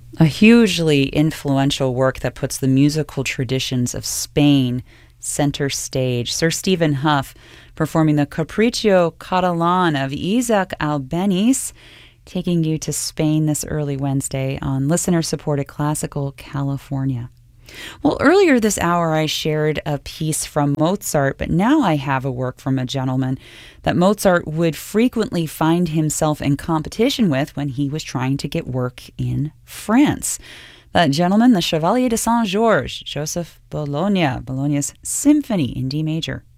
A hugely influential work that puts the musical traditions of Spain center stage. Sir Stephen Huff performing the Capriccio Catalan of Isaac Albeniz, taking you to Spain this early Wednesday on listener-supported Classical California. Well, earlier this hour I shared a piece from Mozart, but now I have a work from a gentleman that Mozart would frequently find himself in competition with when he was trying to get work in France. That gentleman, the Chevalier de Saint-Georges, Joseph Bologna, Bologna's Symphony in D major.